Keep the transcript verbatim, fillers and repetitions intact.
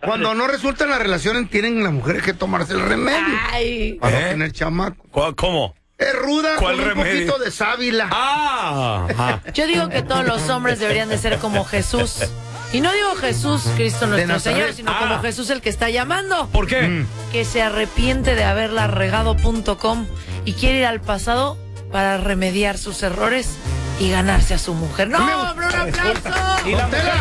Cuando no resultan las relaciones, tienen las mujeres que tomarse el remedio. Ay. Para ¿Eh? no tener chamaco. ¿Cómo? Es ruda ¿Cuál con remedio? un poquito de sábila. Ah, ah. Yo digo que todos los hombres deberían de ser como Jesús. Y no digo Jesús, Cristo nuestro Nazaret. Señor, sino Ah. como Jesús el que está llamando. ¿Por qué? Mm. Que se arrepiente de haberla regado punto com y quiere ir al pasado para remediar sus errores y ganarse a su mujer. ¡No, hombre, un aplauso! Y la mujer